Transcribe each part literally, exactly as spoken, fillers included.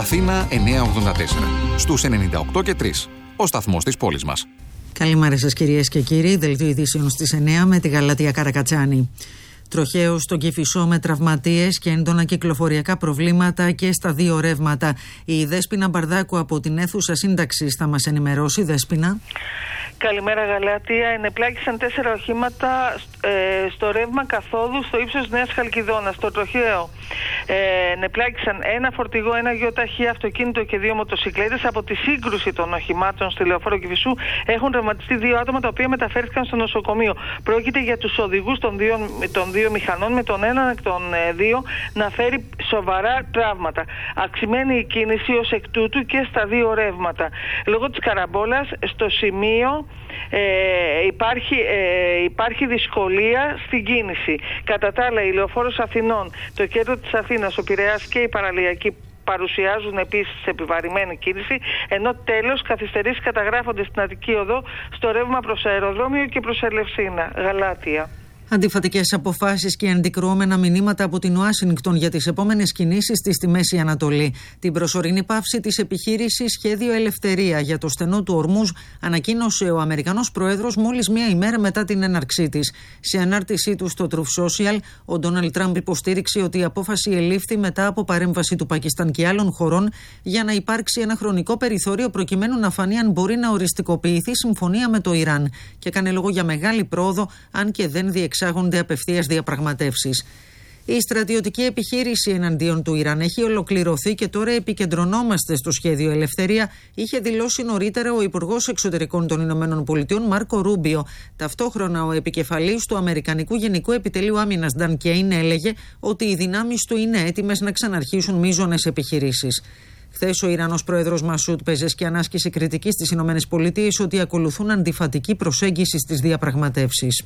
Αθήνα εννιακόσια ογδόντα τέσσερα. Στους ενενήντα οκτώ και τρία. Ο σταθμός της πόλης μας. Καλημέρα σας κυρίες και κύριοι. Δελτίο ειδήσεων στις εννιά με τη Γαλατεία Καρακατσάνη. Τροχαίος στον Κηφισό με τραυματίες και έντονα κυκλοφοριακά προβλήματα και στα δύο ρεύματα. Η Δέσποινα Μπαρδάκου από την αίθουσα σύνταξης θα μας ενημερώσει. Δέσποινα. Καλημέρα Γαλατεία. Ενεπλάκησαν τέσσερα οχήματα ε, στο ρεύμα καθόδου στο ύψος Νέας Χαλκιδόνας. Στο τροχαίο ε, ενεπλάκησαν ένα φορτηγό, ένα γεωταχή αυτοκίνητο και δύο μοτοσικλέτες. Από τη σύγκρουση των οχημάτων στη Λεωφόρο Κηφισού έχουν τραυματιστεί δύο άτομα, τα οποία μεταφέρθηκαν στο νοσοκομείο. Πρόκειται για τους οδηγούς των δύο, των δύο μηχανών, με τον έναν εκ των ε, δύο να φέρει σοβαρά τραύματα. Αυξημένη η κίνηση ως εκ τούτου και στα δύο ρεύματα. Λόγω της καραμπόλας στο σημείο Ε, υπάρχει, ε, υπάρχει δυσκολία στην κίνηση. Κατά τα άλλα, η Λεωφόρος Αθηνών, το κέντρο της Αθήνας, ο Πειραιάς και η Παραλιακή παρουσιάζουν επίσης επιβαρημένη κίνηση, ενώ τέλος καθυστερήσεις καταγράφονται στην Αττική Οδό στο ρεύμα προς αεροδρόμιο και προς Ελευσίνα. Γαλάτεια. Αντιφατικές αποφάσεις και αντικρουόμενα μηνύματα από την Ουάσιγκτον για τις επόμενες κινήσεις της στη Μέση Ανατολή. Την προσωρινή πάυση της επιχείρησης Σχέδιο Ελευθερία για το στενό του Ορμούζ ανακοίνωσε ο Αμερικανός Πρόεδρος μόλις μία ημέρα μετά την έναρξή της. Σε ανάρτησή του στο Truth Social, ο Ντόναλντ Τραμπ υποστήριξε ότι η απόφαση ελήφθη μετά από παρέμβαση του Πακιστάν και άλλων χωρών για να υπάρξει ένα χρονικό περιθώριο προκειμένου να φανεί αν μπορεί να οριστικοποιηθεί συμφωνία με το Ιράν. Και έκανε λόγο για μεγάλη πρόοδο, αν και δεν διεξάγεται. Εξάγονται απευθείας διαπραγματεύσεις. Η στρατιωτική επιχείρηση εναντίον του Ιράν έχει ολοκληρωθεί και τώρα επικεντρωνόμαστε στο Σχέδιο Ελευθερία, είχε δηλώσει νωρίτερα ο Υπουργός Εξωτερικών των Ηνωμένων Πολιτειών Μάρκο Ρούμπιο. Ταυτόχρονα, ο επικεφαλής του Αμερικανικού Γενικού Επιτελείου Άμυνας Νταν Κέιν έλεγε ότι οι δυνάμεις του είναι έτοιμες να ξαναρχίσουν μείζονες επιχειρήσεις. Χθες ο Ιρανός πρόεδρος Μασούτ Πεζέσκιαν άσκησε κριτική στις Ηνωμένες Πολιτείες ότι ακολουθούν αντιφατική προσέγγιση στις διαπραγματεύσεις.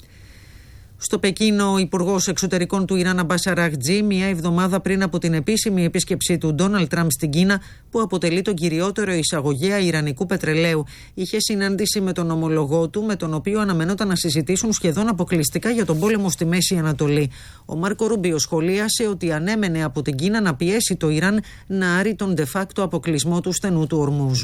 Στο Πεκίνο, ο Υπουργός Εξωτερικών του Ιράν Αμπάς Αραχτζή, μία εβδομάδα πριν από την επίσημη επίσκεψη του Ντόναλντ Τραμπ στην Κίνα, που αποτελεί τον κυριότερο εισαγωγέα ιρανικού πετρελαίου, είχε συνάντηση με τον ομολογό του, με τον οποίο αναμενόταν να συζητήσουν σχεδόν αποκλειστικά για τον πόλεμο στη Μέση Ανατολή. Ο Μάρκο Ρούμπιο σχολίασε ότι ανέμενε από την Κίνα να πιέσει το Ιράν να άρει τον de facto αποκλεισμό του στενού του Ορμούζ.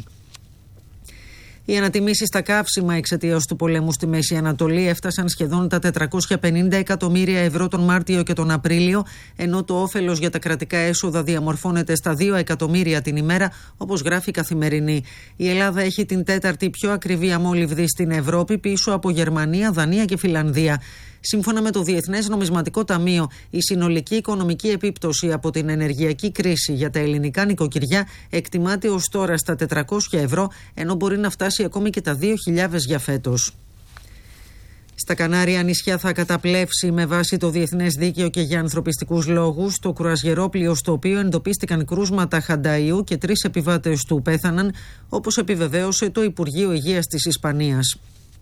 Οι ανατιμήσεις στα καύσιμα εξαιτίας του πολέμου στη Μέση Ανατολή έφτασαν σχεδόν τα τετρακόσια πενήντα εκατομμύρια ευρώ τον Μάρτιο και τον Απρίλιο, ενώ το όφελος για τα κρατικά έσοδα διαμορφώνεται στα δύο εκατομμύρια την ημέρα, όπως γράφει η Καθημερινή. Η Ελλάδα έχει την τέταρτη πιο ακριβή αμόλυβδη στην Ευρώπη, πίσω από Γερμανία, Δανία και Φιλανδία. Σύμφωνα με το Διεθνές Νομισματικό Ταμείο, η συνολική οικονομική επίπτωση από την ενεργειακή κρίση για τα ελληνικά νοικοκυριά εκτιμάται ως τώρα στα τετρακόσια ευρώ, ενώ μπορεί να φτάσει ακόμη και τα δύο χιλιάδες για φέτος. Στα Κανάρια νησιά θα καταπλέψει με βάση το διεθνές δίκαιο και για ανθρωπιστικούς λόγους το κρουαζιερόπλοιο στο οποίο εντοπίστηκαν κρούσματα χανταΐου και τρεις επιβάτες του πέθαναν, όπως επιβεβαίωσε το Υπουργείο Υγείας της Ισπανίας.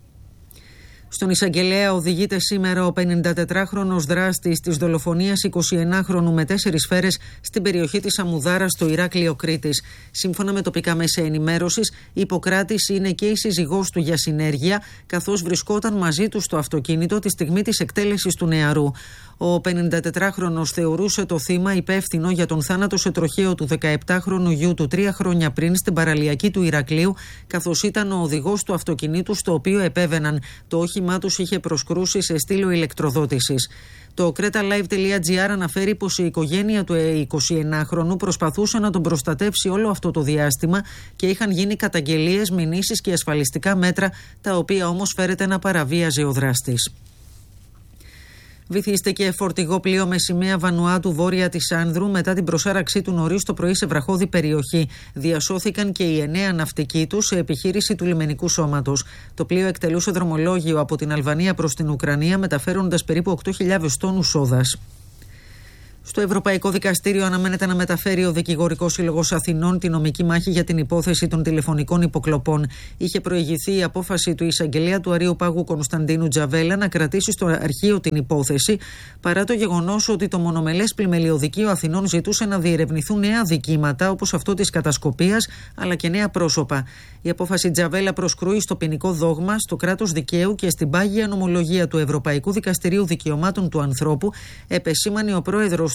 Στον εισαγγελέα οδηγείται σήμερα ο πενηντατετράχρονος δράστης της δολοφονίας εικοσιενάχρονου με τέσσερις σφαίρες στην περιοχή της Αμουδάρα στο Ηράκλειο Κρήτης. Σύμφωνα με τοπικά μέσα ενημέρωσης, η υποκράτης είναι και η σύζυγός του για συνέργεια, καθώς βρισκόταν μαζί του στο αυτοκίνητο τη στιγμή της εκτέλεσης του νεαρού. Ο πενηντατετράχρονος θεωρούσε το θύμα υπεύθυνο για τον θάνατο σε τροχαίο του δεκαεπτάχρονου γιου του τρία χρόνια πριν στην παραλιακή του Ηρακλείου, καθώς ήταν ο οδηγός του αυτοκινήτου στο οποίο επέβαιναν. Το όχημά τους είχε προσκρούσει σε στήλο ηλεκτροδότησης. Το creta-live.gr αναφέρει πως η οικογένεια του εικοσιενάχρονου προσπαθούσε να τον προστατεύσει όλο αυτό το διάστημα και είχαν γίνει καταγγελίες, μηνύσεις και ασφαλιστικά μέτρα, τα οποία όμως φέρεται να παραβίαζε ο δράστης. Βυθίστηκε φορτηγό πλοίο με σημαία Βανουάτου βόρεια της Άνδρου μετά την προσάραξή του νωρίς το πρωί σε βραχώδη περιοχή. Διασώθηκαν και οι εννέα ναυτικοί του σε επιχείρηση του λιμενικού σώματος. Το πλοίο εκτελούσε δρομολόγιο από την Αλβανία προς την Ουκρανία, μεταφέροντας περίπου οκτώ χιλιάδες τόνους σόδας. Στο Ευρωπαϊκό Δικαστήριο αναμένεται να μεταφέρει ο Δικηγορικός Σύλλογος Αθηνών τη νομική μάχη για την υπόθεση των τηλεφωνικών υποκλοπών. Είχε προηγηθεί η απόφαση του εισαγγελέα του Αριοπάγου Κωνσταντίνου Τζαβέλα να κρατήσει στο αρχείο την υπόθεση, παρά το γεγονός ότι το μονομελές πλημελιωδικείο Αθηνών ζητούσε να διερευνηθούν νέα δικήματα όπως αυτό της κατασκοπίας, αλλά και νέα πρόσωπα. Η απόφαση Τζαβέλα προσκρούει στο ποινικό δόγμα, στο κράτος δικαίου και στην πάγια νομολογία του Ευρωπαϊκού Δικαστηρίου Δικαιωμάτων του Ανθρώπου, επεσήμανε ο πρόεδρος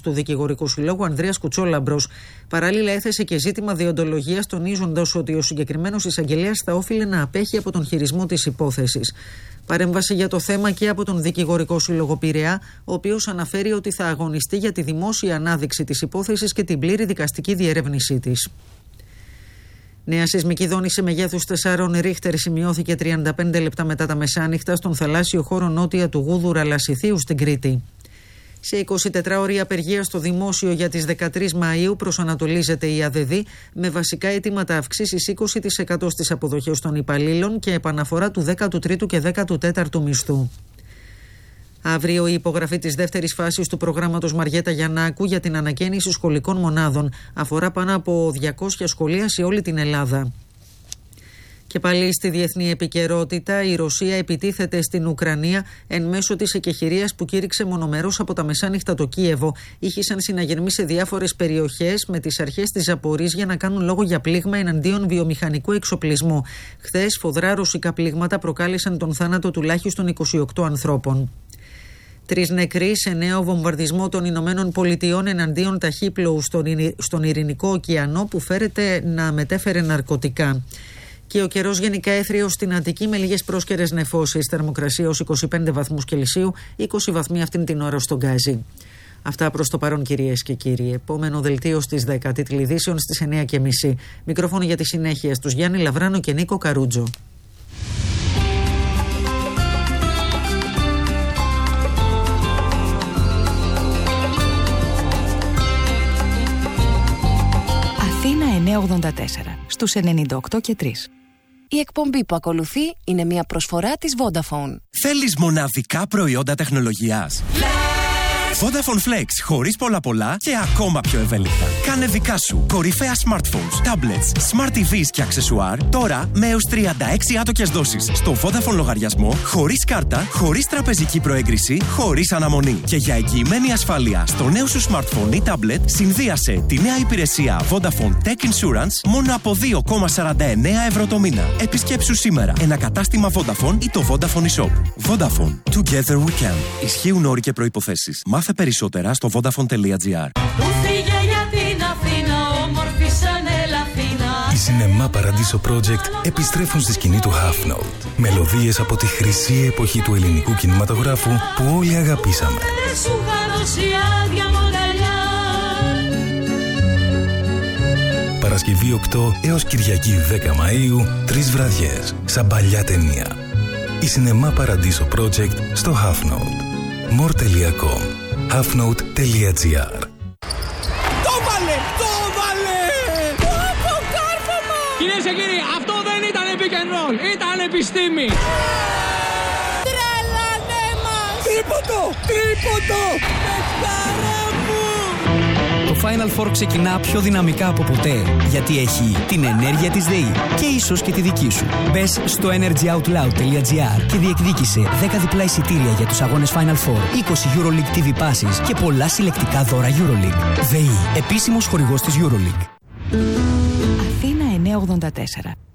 του Δικηγορικού Συλλόγου Ανδρέας Κουτσόλαμπρος. Παράλληλα, έθεσε και ζήτημα δεοντολογίας, τονίζοντας ότι ο συγκεκριμένος εισαγγελέας θα όφιλε να απέχει από τον χειρισμό της υπόθεσης. Παρέμβαση για το θέμα και από τον Δικηγορικό Σύλλογο Πειραιά, ο οποίος αναφέρει ότι θα αγωνιστεί για τη δημόσια ανάδειξη της υπόθεσης και την πλήρη δικαστική διερεύνησή της. Νέα σεισμική δόνηση μεγέθους τεσσάρων ρίχτερ σημειώθηκε τριάντα πέντε λεπτά μετά τα μεσάνυχτα στον θαλάσσιο χώρο νότια του Γούδουρα Λασιθίου στην Κρήτη. Σε εικοσιτετράωρη απεργία στο δημόσιο για τις δεκατρείς Μαΐου προσανατολίζεται η ΑΔΔ με βασικά αιτήματα αυξήσεις είκοσι τοις εκατό στις αποδοχές των υπαλλήλων και επαναφορά του δέκατου τρίτου και δέκατου τέταρτου μισθού. Αύριο η υπογραφή της δεύτερης φάσης του προγράμματος Μαριέτα Γιαννάκου για την ανακαίνιση σχολικών μονάδων αφορά πάνω από διακόσια σχολεία σε όλη την Ελλάδα. Και πάλι στη διεθνή επικαιρότητα, η Ρωσία επιτίθεται στην Ουκρανία εν μέσω της εκεχηρίας που κήρυξε μονομερώς από τα μεσάνυχτα το Κίεβο. Ήχησαν συναγερμοί σε διάφορες περιοχές με τις αρχές της Ζαπορίζια να κάνουν λόγο για πλήγμα εναντίον βιομηχανικού εξοπλισμού. Χθες, σφοδρά ρωσικά πλήγματα προκάλεσαν τον θάνατο τουλάχιστον είκοσι οκτώ ανθρώπων. Τρεις νεκροί σε νέο βομβαρδισμό των Ηνωμένων Πολιτειών εναντίον ταχύπλοου στον Ειρηνικό ωκεανό που φέρεται να μετέφερε ναρκωτικά. Και ο καιρός γενικά έθριος στην Αττική με λίγες πρόσκαιρες νεφώσεις. Θερμοκρασία ως είκοσι πέντε βαθμούς Κελσίου, είκοσι βαθμοί αυτήν την ώρα στον Γκάζι. Αυτά προς το παρόν, κυρίες και κύριοι. Επόμενο δελτίο στις δέκα, τίτλοι ειδήσεων στις εννιά και μισή. Μικρόφωνο για τη συνέχεια στους Γιάννη Λαβράνο και Νίκο Καρούτζο. Αθήνα εννιακόσια ογδόντα τέσσερα, στους ενενήντα οκτώ και τρία. Η εκπομπή που ακολουθεί είναι μια προσφορά της Vodafone. Θέλεις μοναδικά προϊόντα τεχνολογίας? Vodafone Flex, χωρίς πολλά πολλά και ακόμα πιο ευέλικτα. Κάνε δικά σου κορυφαία smartphones, tablets, smart τι βις και αξεσουάρ τώρα με έως τριάντα έξι άτοκες δόσεις στο Vodafone λογαριασμό, χωρίς κάρτα, χωρίς τραπεζική προέγκριση, χωρίς αναμονή. Και για εγγυημένη ασφάλεια στο νέο σου smartphone ή tablet, συνδύασε τη νέα υπηρεσία Vodafone Tech Insurance μόνο από δύο κόμμα σαράντα εννέα ευρώ το μήνα. Επισκέψου σήμερα ένα κατάστημα Vodafone ή το Vodafone eShop. Vodafone. Together we can. Ισχύουν όροι και προϋποθέσεις. Μάθε περισσότερα στο vodafone.gr. Οι Σινεμά Παραντίσο Project επιστρέφουν στη σκηνή του Half Note. Μελωδίες από τη χρυσή εποχή του ελληνικού κινηματογράφου που όλοι αγαπήσαμε. Παρασκευή οκτώ έως Κυριακή δέκα Μαΐου, τρεις βραδιές, σαν παλιά ταινία. Η Σινεμά Παραντίσο Project στο Half Note. more τελεία com halfnote τελεία gr. Το βάλε! Το βάλε! Πω κάρφωμα! Κυρίες και κύριοι, αυτό δεν ήταν pick and roll, ήταν επιστήμη! Τρελάνε μας! Τρίποντο! Τρίποντο! Πεχτάρα μου! Το Final Four ξεκινά πιο δυναμικά από ποτέ, γιατί έχει την ενέργεια της ΔΕΗ και ίσως και τη δική σου. Μπες στο energy out loud τελεία gr και διεκδίκησε δέκα διπλά εισιτήρια για τους αγώνες Final Four, είκοσι EuroLeague τι βι passes και πολλά συλλεκτικά δώρα EuroLeague. ΔΕΗ, επίσημος χορηγός της EuroLeague. Αθήνα εννιακόσια ογδόντα τέσσερα.